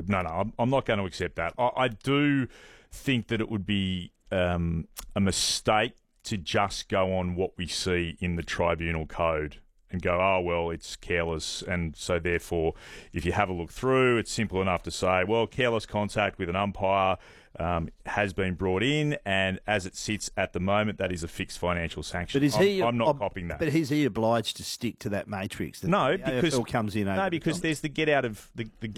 would. No, I'm not going to accept that. I do think that it would be a mistake to just go on what we see in the tribunal code and go, oh, well, it's careless. And so, therefore, if you have a look through, it's simple enough to say, well, careless contact with an umpire has been brought in, and as it sits at the moment, that is a fixed financial sanction. But I'm not copying that. But is he obliged to stick to that matrix? That No, the because AFL comes in. No, because there's the get out of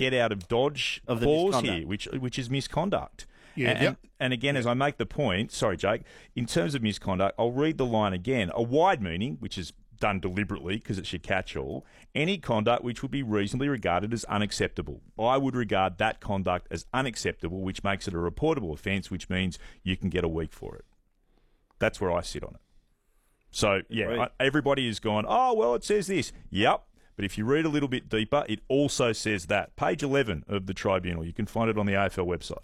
dodge Of the clause misconduct. here, which is misconduct. Yeah, And again, as I make the point, sorry, Jake, in terms of misconduct, I'll read the line again. A wide meaning, which is done deliberately because it's your catch-all, any conduct which would be reasonably regarded as unacceptable. I would regard that conduct as unacceptable, which makes it a reportable offence, which means you can get a week for it. That's where I sit on it. So, yeah, everybody has gone, oh, well, it says this. Yep. But if you read a little bit deeper, it also says that. Page 11 of the tribunal. You can find it on the AFL website.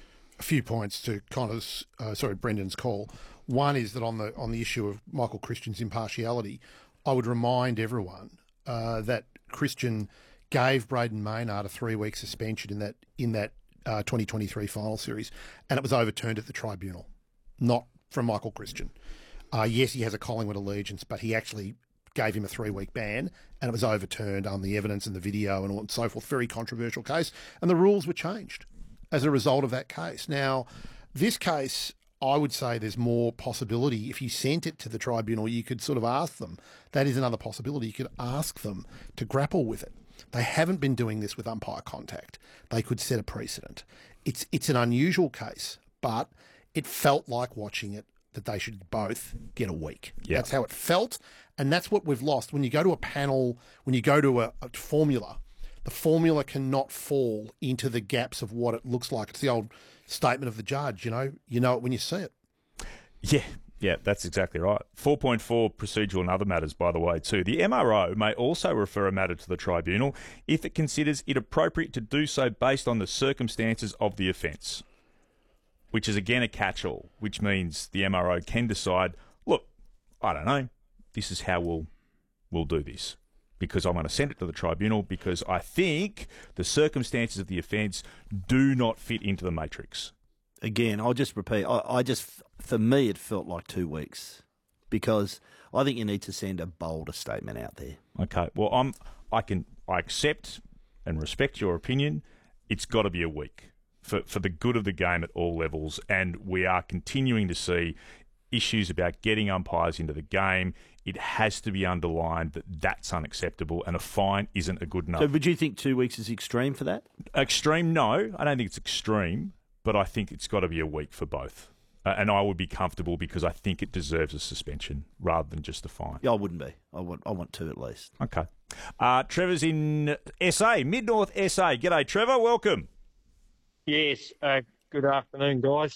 a few points to Brendan's call. One is that on the issue of Michael Christian's impartiality, I would remind everyone that Christian gave Braden Maynard a 3-week suspension in that 2023 final series, and it was overturned at the tribunal, not from Michael Christian. Yes, he has a Collingwood allegiance, but he actually gave him a 3-week ban, and it was overturned on the evidence and the video and so forth. Very controversial case, and the rules were changed as a result of that case. Now, this case, I would say there's more possibility. If you sent it to the tribunal, you could sort of ask them. That is another possibility. You could ask them to grapple with it. They haven't been doing this with umpire contact. They could set a precedent. It's an unusual case, but it felt like watching it that they should both get a week. Yeah. That's how it felt, and that's what we've lost. When you go to a panel, when you go to a formula, the formula cannot fall into the gaps of what it looks like. It's the old statement of the judge, you know it when you see it. Yeah, that's exactly right. 4.4 procedural and other matters, by the way, too. The MRO may also refer a matter to the tribunal if it considers it appropriate to do so based on the circumstances of the offence, which is again a catch-all, which means the MRO can decide, look, I don't know, this is how we'll do this, because I'm going to send it to the tribunal because I think the circumstances of the offence do not fit into the matrix. Again, I'll just repeat. For me, it felt like 2 weeks because I think you need to send a bolder statement out there. Okay. Well, I accept and respect your opinion. It's got to be a week for the good of the game at all levels, and we are continuing to see issues about getting umpires into the game. It has to be underlined that that's unacceptable, and a fine isn't a good enough. So, would you think 2 weeks is extreme for that? Extreme? No, I don't think it's extreme, but I think it's got to be a week for both. And I would be comfortable because I think it deserves a suspension rather than just a fine. Yeah, I wouldn't be. I want 2 at least. Okay. Trevor's in SA, Mid-North SA. G'day, Trevor. Welcome. Yes. Good afternoon, guys.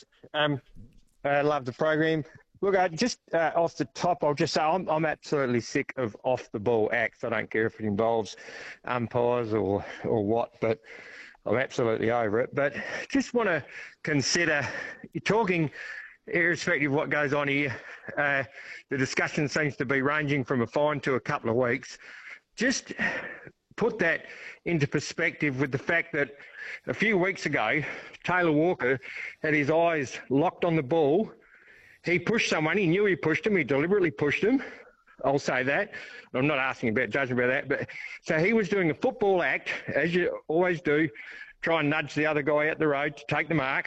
I love the program. Look, just off the top, I'll just say I'm absolutely sick of off-the-ball acts. I don't care if it involves umpires or what, but I'm absolutely over it. But just want to consider, you're talking, irrespective of what goes on here, the discussion seems to be ranging from a fine to a couple of weeks. Just put that into perspective with the fact that a few weeks ago, Taylor Walker had his eyes locked on the ball. He pushed someone. He knew he pushed him. He deliberately pushed him. I'll say that. I'm not asking about judgment about that. But so he was doing a football act, as you always do, try and nudge the other guy out the road to take the mark.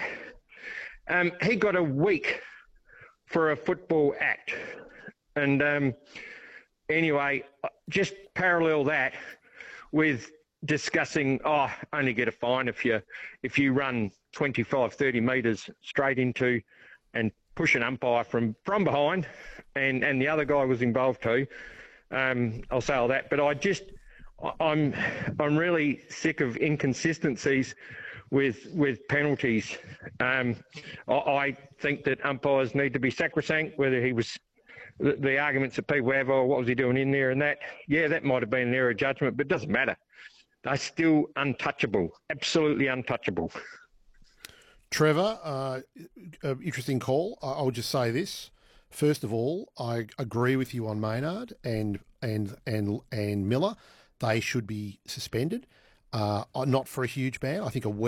He got a week for a football act. And anyway, just parallel that with discussing, only get a fine if you run 25, 30 metres straight into and push an umpire from behind, and the other guy was involved too. I'll say all that, but I'm really sick of inconsistencies with penalties. I think that umpires need to be sacrosanct, whether he was the arguments that people have, what was he doing in there and that. Yeah, that might have been an error of judgment, but it doesn't matter. They're still untouchable, absolutely untouchable. Trevor, interesting call. I would just say this. First of all, I agree with you on Maynard and Miller. They should be suspended, not for a huge ban. I think a week